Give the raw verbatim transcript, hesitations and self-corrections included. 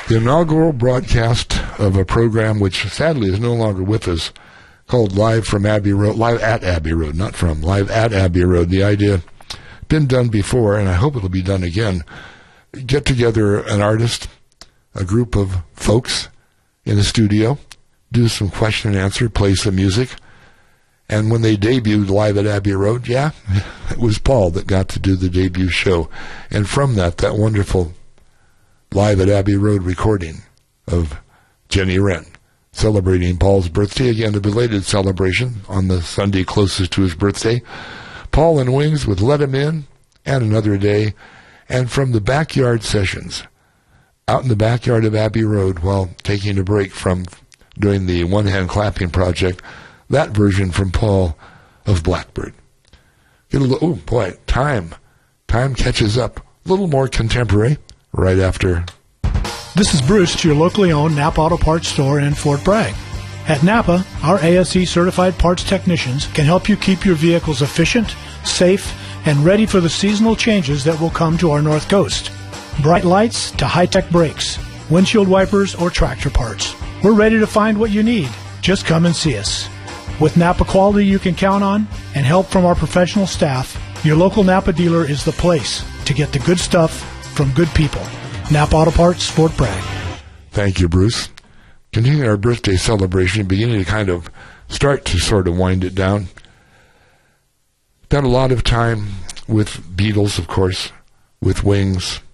The inaugural broadcast of a program which sadly is no longer with us, called Live from Abbey Road, Live at Abbey Road, not from, Live at Abbey Road. The idea, been done before, and I hope it'll be done again. Get together an artist, a group of folks in the studio, do some question and answer, play some music. And when they debuted Live at Abbey Road, yeah, it was Paul that got to do the debut show. And from that, that wonderful Live at Abbey Road recording of Jenny Wren, celebrating Paul's birthday. Again, a belated celebration on the Sunday closest to his birthday. Paul and Wings with Let 'Em In and Another Day. And from the backyard sessions, out in the backyard of Abbey Road while taking a break from doing the one-hand clapping project, that version from Paul of Blackbird. Get a little, oh boy, time. Time catches up. A little more contemporary right after. This is Bruce, your locally owned Napa Auto Parts store in Fort Bragg. At Napa, our A S E certified parts technicians can help you keep your vehicles efficient, safe, and ready for the seasonal changes that will come to our North Coast. Bright lights to high-tech brakes, windshield wipers, or tractor parts. We're ready to find what you need. Just come and see us. With Napa quality you can count on and help from our professional staff, your local Napa dealer is the place to get the good stuff from good people. Napa Auto Parts, Fort Bragg. Thank you, Bruce. Continuing our birthday celebration, beginning to kind of start to sort of wind it down. Spent a lot of time with Beatles, of course, with Wings,